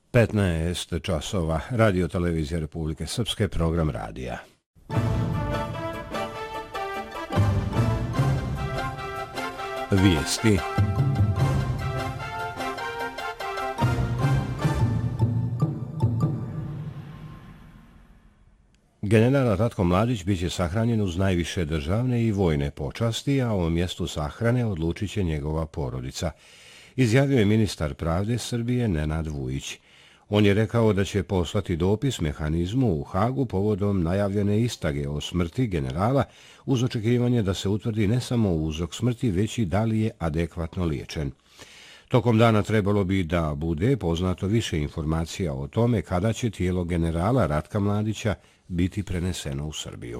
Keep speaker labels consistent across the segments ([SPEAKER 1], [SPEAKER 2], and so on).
[SPEAKER 1] 15 časova, Radio Televizija Republike Srpske, program radija. Vijesti. General Ratko Mladić biće sahranjen uz najviše državne i vojne počasti, a o mjestu sahrane odlučit će njegova porodica, izjavio je ministar pravde Srbije Nenad Vujić. On je rekao da će poslati dopis mehanizmu u Hagu povodom najavljene istrage o smrti generala uz očekivanje da se utvrdi ne samo uzrok smrti, već i da li je adekvatno liječen. Tokom dana trebalo bi da bude poznato više informacija o tome kada će tijelo generala Ratka Mladića biti preneseno u Srbiju.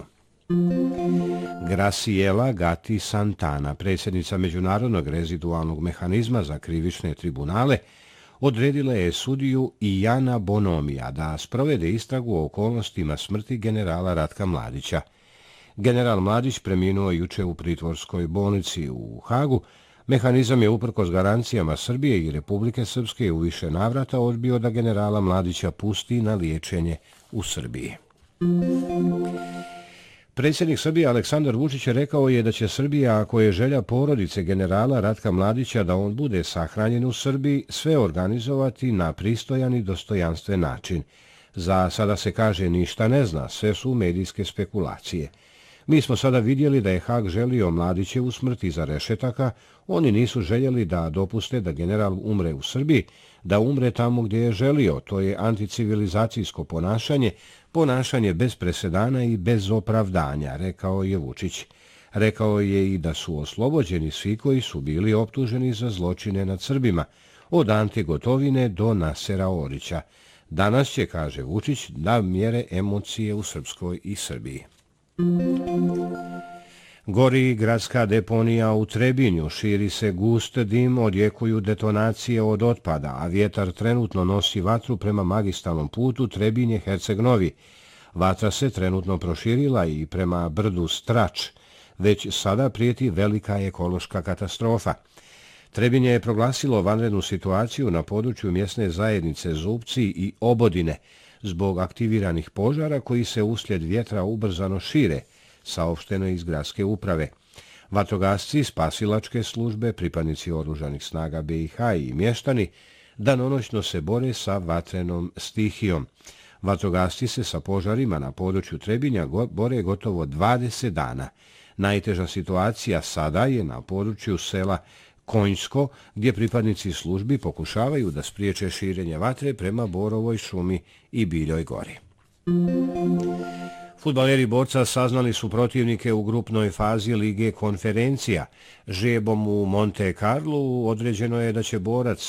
[SPEAKER 1] Graciela Gatti Santana, predsjednica Međunarodnog rezidualnog mehanizma za krivične tribunale, odredila je sudiju Ijana Bonomija da sprovede istragu o okolnostima smrti generala Ratka Mladića. General Mladić preminuo juče u pritvorskoj bolnici u Hagu. Mehanizam je uprkos garancijama Srbije i Republike Srpske u više navrata odbio da generala Mladića pusti na liječenje u Srbiji. Predsjednik Srbije Aleksandar Vučić rekao je da će Srbija, ako je želja porodice generala Ratka Mladića da on bude sahranjen u Srbiji, sve organizovati na pristojan i dostojanstven način. Za sada se kaže ništa ne zna, sve su medijske spekulacije. Mi smo sada vidjeli da je Hag želio Mladićevu smrt iza rešetaka, oni nisu željeli da dopuste da general umre u Srbiji, da umre tamo gdje je želio, to je anticivilizacijsko ponašanje, ponašanje bez presedana i bez opravdanja, rekao je Vučić. Rekao je i da su oslobođeni svi koji su bili optuženi za zločine nad Srbima, od Ante Gotovine do Nasera Orića. Danas će, kaže Vučić, da mjere emocije u Srpskoj i Srbiji. Gori gradska deponija u Trebinju, širi se gust dim, odjekuju detonacije od otpada, a vjetar trenutno nosi vatru prema magistralnom putu Trebinje-Herceg-Novi. Vatra se trenutno proširila i prema brdu Strač, već sada prijeti velika ekološka katastrofa. Trebinje je proglasilo vanrednu situaciju na području mjesne zajednice Zubci i Obodine zbog aktiviranih požara koji se uslijed vjetra ubrzano šire, saopšteno iz gradske uprave. Vatrogasci, spasilačke službe, pripadnici oružanih snaga BiH i mještani danonoćno se bore sa vatrenom stihijom. Vatrogasci se sa požarima na području Trebinja bore gotovo 20 dana. Najteža situacija sada je na području sela Konjsko, gdje pripadnici službi pokušavaju da spriječe širenje vatre prema Borovoj šumi i Biljoj gori. Fudbaleri Borca saznali su protivnike u grupnoj fazi Lige konferencija. Žrebom u Monte Carlu određeno je da će Borac